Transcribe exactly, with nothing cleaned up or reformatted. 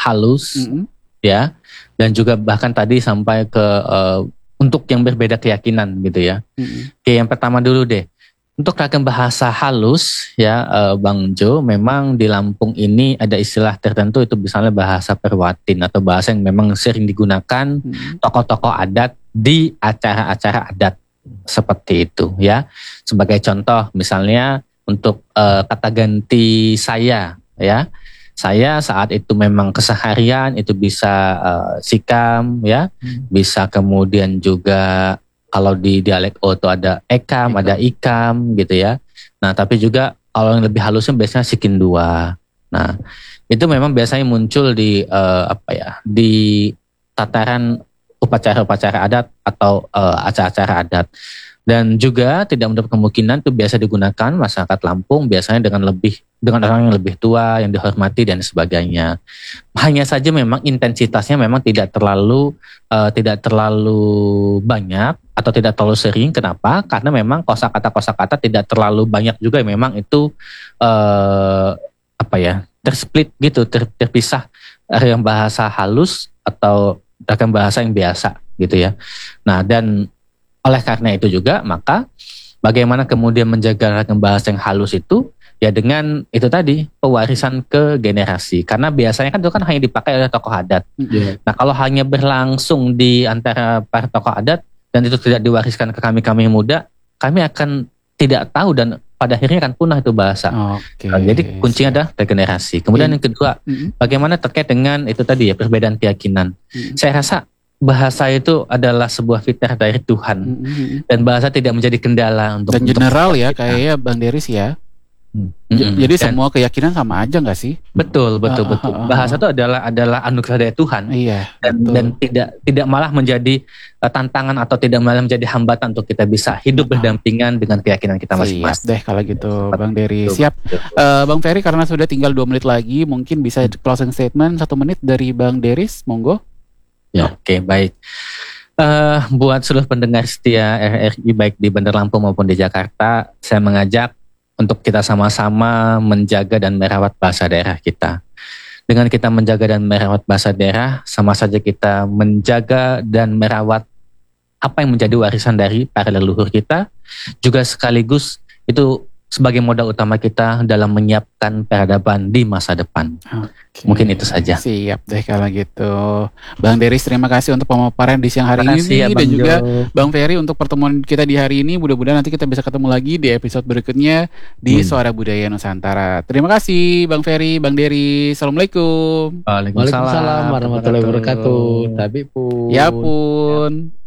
halus, Mm-hmm. ya, dan juga bahkan tadi sampai ke uh, untuk yang berbeda keyakinan gitu ya. Mm-hmm. Oke, yang pertama dulu deh. Untuk ragam bahasa halus ya uh, Bang Jo, memang di Lampung ini ada istilah tertentu itu misalnya bahasa perwatin atau bahasa yang memang sering digunakan Mm-hmm. tokoh-tokoh adat di acara-acara adat seperti itu ya. Sebagai contoh misalnya untuk uh, kata ganti saya ya. Saya saat itu memang keseharian itu bisa uh, sikam ya, Hmm. bisa kemudian juga kalau di dialek O itu ada ekam, Ekam. ada ikam gitu ya. Nah tapi juga kalau yang lebih halusnya biasanya sikin dua. Nah itu memang biasanya muncul di uh, apa ya, di tataran upacara-upacara adat atau uh, acara-acara adat. Dan juga tidak menutup kemungkinan itu biasa digunakan masyarakat Lampung biasanya dengan lebih dengan orang yang lebih tua, yang dihormati dan sebagainya. Hanya saja memang intensitasnya memang tidak terlalu uh, tidak terlalu banyak atau tidak terlalu sering. Kenapa? Karena memang kosakata-kosakata tidak terlalu banyak juga. Memang itu uh, apa ya, tersplit gitu, ter, terpisah yang bahasa halus atau ragam bahasa yang biasa gitu ya. Nah dan oleh karena itu juga maka bagaimana kemudian menjaga ragam bahasa yang halus itu ya dengan itu tadi pewarisan ke generasi, karena biasanya kan itu kan hanya dipakai oleh tokoh adat. Yeah. Nah kalau hanya berlangsung di antara para tokoh adat dan itu tidak diwariskan ke kami-kami yang muda, kami akan tidak tahu dan pada akhirnya akan punah itu bahasa. Okay. Nah, jadi kuncinya adalah regenerasi. Kemudian yang kedua, mm-hmm. bagaimana terkait dengan itu tadi ya perbedaan keyakinan. Mm-hmm. Saya rasa bahasa itu adalah sebuah fitrah dari Tuhan, mm-hmm. dan bahasa tidak menjadi kendala untuk dan untuk general ya kayaknya Bang Deris ya. Mm-hmm. Jadi dan, semua keyakinan sama aja nggak sih? Betul betul uh, betul. Uh, uh, bahasa itu adalah adalah anugerah dari Tuhan. Iya. Dan, dan tidak tidak malah menjadi uh, tantangan atau tidak malah menjadi hambatan untuk kita bisa hidup uh, berdampingan dengan keyakinan kita masing-masing. Siap deh kalau gitu, Bang Deris. Siap. Uh, Bang Ferry, karena sudah tinggal dua menit lagi, mungkin bisa closing statement satu menit dari Bang Deris, monggo. Ya, oke okay, baik. Uh, buat seluruh pendengar setia R R I baik di Bandar Lampung maupun di Jakarta, saya mengajak untuk kita sama-sama menjaga dan merawat bahasa daerah kita. Dengan kita menjaga dan merawat bahasa daerah, sama saja kita menjaga dan merawat apa yang menjadi warisan dari para leluhur kita, juga sekaligus itu sebagai modal utama kita dalam menyiapkan peradaban di masa depan. Okay. Mungkin itu saja. Siap deh kalau gitu. Bang Deris, terima kasih untuk pemaparan di siang hari ini ya, dan Jo. juga Bang Ferry untuk pertemuan kita di hari ini. Mudah-mudahan nanti kita bisa ketemu lagi di episode berikutnya di hmm. Suara Budaya Nusantara. Terima kasih Bang Ferry, Bang Deris. Assalamualaikum. Waalaikumsalam warahmatullahi wabarakatuh. Tapi pun. Ya pun.